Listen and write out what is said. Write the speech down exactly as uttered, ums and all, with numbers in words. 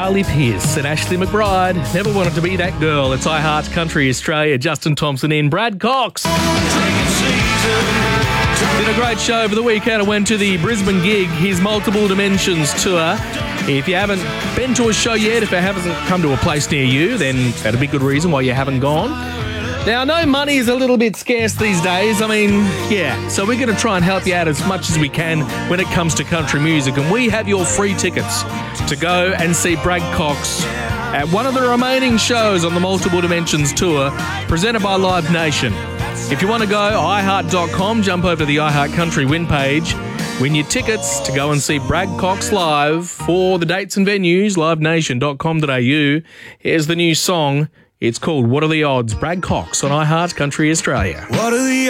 Riley Pearce and Ashley McBride. Never wanted to be that girl. It's I Heart Country Australia. Justin Thompson in. Brad Cox. Did a great show over the weekend. I went to the Brisbane gig, his Multiple Dimensions tour. If you haven't been to a show yet, if it hasn't come to a place near you, then that'd be a good reason why you haven't gone. Now, I know money is a little bit scarce these days. I mean, yeah, so we're going to try and help you out as much as we can when it comes to country music. And we have your free tickets to go and see Brad Cox at one of the remaining shows on the Multiple Dimensions tour presented by Live Nation. If you want to go, i heart dot com, jump over to the iHeart Country win page, win your tickets to go and see Brad Cox live. For the dates and venues, live nation dot com dot a u. Here's the new song. It's called What Are the Odds? Brad Cox on I Heart Country Australia. What are the